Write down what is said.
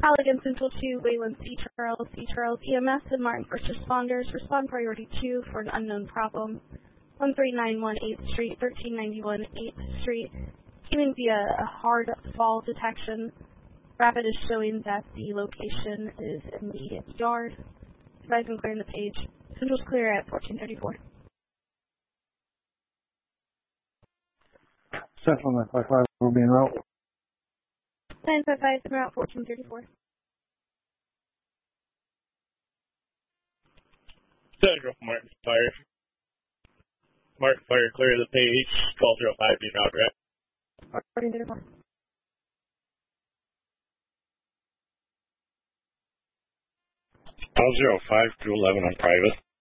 Halligan Central 2, Wayland C. Charles, EMS and Martin first responders. Respond priority 2 for an unknown problem. 1391 8th Street, 1391 8th Street. Aiming via a hard fall detection. Rapid is showing that the location is in the yard. Advise on clearing the page. Central's clear at 1434. Central 955 will be en route. 955 en route 1434. Central Martin Fire. Martin Fire, clear the page. 1205 being route rep. 1434. 1205 to 11 on private.